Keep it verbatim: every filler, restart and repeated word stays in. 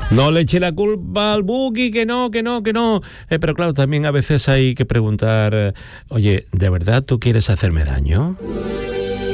No le eche la culpa al Buki, que no, que no, que no. Eh, pero claro, también a veces hay que preguntar, oye, ¿de verdad tú quieres hacerme daño?